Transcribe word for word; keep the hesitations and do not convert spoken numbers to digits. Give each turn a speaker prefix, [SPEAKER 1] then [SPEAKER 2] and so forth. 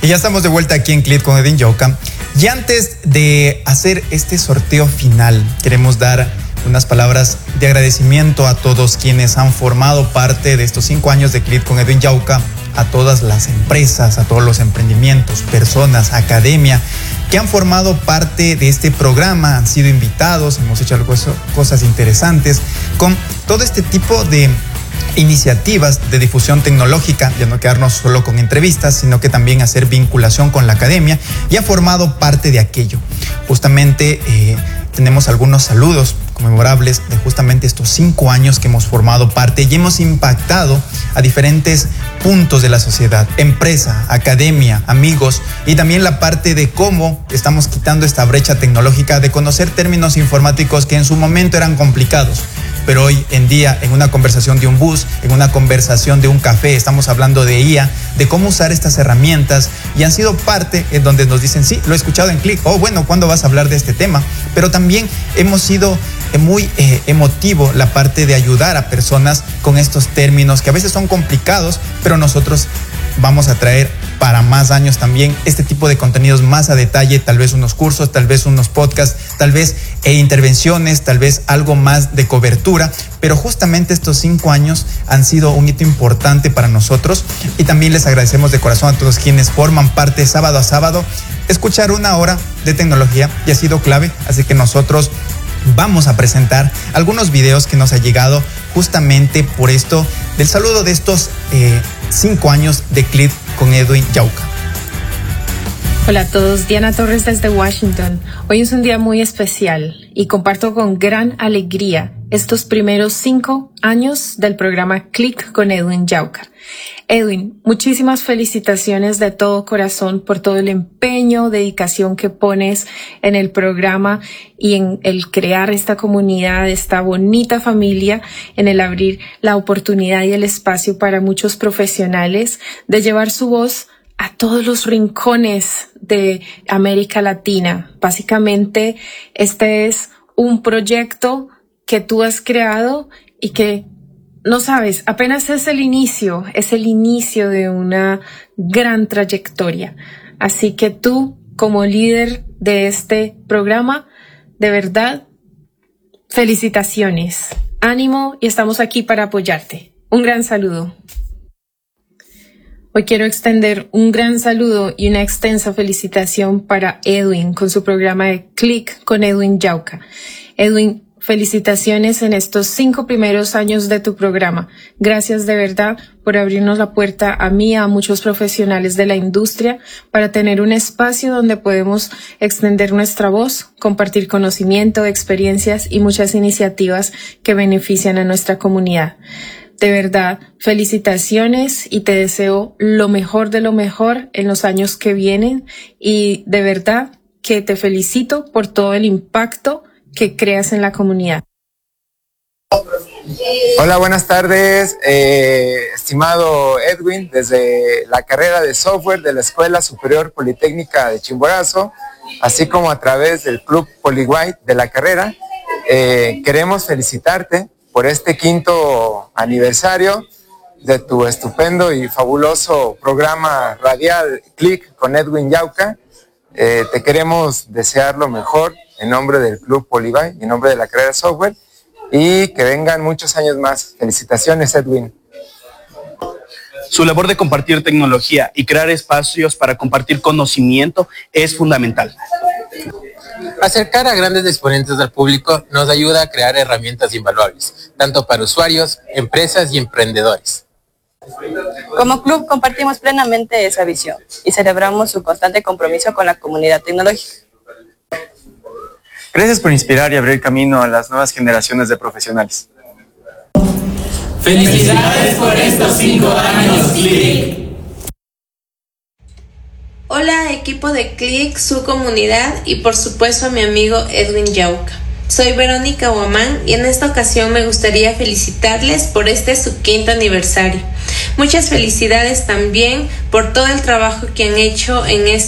[SPEAKER 1] Y ya estamos de vuelta aquí en Click con Edwin Yauca. Y antes de hacer este sorteo final, queremos dar unas palabras de agradecimiento a todos quienes han formado parte de estos cinco años de Click con Edwin Yauca, a todas las empresas, a todos los emprendimientos, personas, academia, que han formado parte de este programa, han sido invitados, hemos hecho algo, cosas interesantes con todo este tipo de iniciativas de difusión tecnológica, ya no quedarnos solo con entrevistas, sino que también hacer vinculación con la academia, y ha formado parte de aquello. Justamente eh, tenemos algunos saludos conmemorables de justamente estos cinco años que hemos formado parte y hemos impactado a diferentes puntos de la sociedad, empresa, academia, amigos, y también la parte de cómo estamos quitando esta brecha tecnológica de conocer términos informáticos que en su momento eran complicados. Pero hoy en día, en una conversación de un bus, en una conversación de un café, estamos hablando de I A, de cómo usar estas herramientas, y han sido parte en donde nos dicen, sí, lo he escuchado en Click, oh, bueno, ¿cuándo vas a hablar de este tema? Pero también hemos sido muy eh, emotivo la parte de ayudar a personas con estos términos que a veces son complicados, pero nosotros vamos a traer para más años también este tipo de contenidos más a detalle, tal vez unos cursos, tal vez unos podcasts, tal vez e intervenciones, tal vez algo más de cobertura, pero justamente estos cinco años han sido un hito importante para nosotros, y también les agradecemos de corazón a todos quienes forman parte sábado a sábado. Escuchar una hora de tecnología y ha sido clave, así que nosotros vamos a presentar algunos videos que nos ha llegado justamente por esto del saludo de estos eh, cinco años de Click con Edwin Yauca.
[SPEAKER 2] Hola a todos, Diana Torres desde Washington. Hoy es un día muy especial y comparto con gran alegría estos primeros cinco años del programa Click con Edwin Yauca. Edwin, muchísimas felicitaciones de todo corazón por todo el empeño, dedicación que pones en el programa y en el crear esta comunidad, esta bonita familia, en el abrir la oportunidad y el espacio para muchos profesionales de llevar su voz a todos los rincones de América Latina. Básicamente, este es un proyecto que tú has creado y que, no sabes, apenas es el inicio, es el inicio de una gran trayectoria. Así que tú, como líder de este programa, de verdad, felicitaciones, ánimo, y estamos aquí para apoyarte. Un gran saludo. Hoy quiero extender un gran saludo y una extensa felicitación para Edwin con su programa de Click con Edwin Yauca. Edwin, felicitaciones en estos cinco primeros años de tu programa. Gracias de verdad por abrirnos la puerta a mí, a muchos profesionales de la industria, para tener un espacio donde podemos extender nuestra voz, compartir conocimiento, experiencias y muchas iniciativas que benefician a nuestra comunidad. De verdad, felicitaciones y te deseo lo mejor de lo mejor en los años que vienen, y de verdad que te felicito por todo el impacto que creas en la comunidad.
[SPEAKER 3] Hola, buenas tardes, eh, estimado Edwin, desde la carrera de software de la Escuela Superior Politécnica de Chimborazo, así como a través del Club PoliWhite de la carrera. Eh, queremos felicitarte por este quinto aniversario de tu estupendo y fabuloso programa radial Click con Edwin Yauca. Eh, te queremos desear lo mejor en nombre del Club PoliWhite y en nombre de la carrera de software, y que vengan muchos años más. Felicitaciones, Edwin.
[SPEAKER 4] Su labor de compartir tecnología y crear espacios para compartir conocimiento es fundamental.
[SPEAKER 5] Acercar a grandes exponentes del público nos ayuda a crear herramientas invaluables, tanto para usuarios, empresas y emprendedores.
[SPEAKER 6] Como club compartimos plenamente esa visión y celebramos su constante compromiso con la comunidad tecnológica.
[SPEAKER 7] Gracias por inspirar y abrir camino a las nuevas generaciones de profesionales.
[SPEAKER 8] ¡Felicidades por estos cinco años, Click!
[SPEAKER 9] Hola, equipo de Click, su comunidad y por supuesto a mi amigo Edwin Yauca. Soy Verónica Huamán y en esta ocasión me gustaría felicitarles por este su quinto aniversario. Muchas felicidades también por todo el trabajo que han hecho en este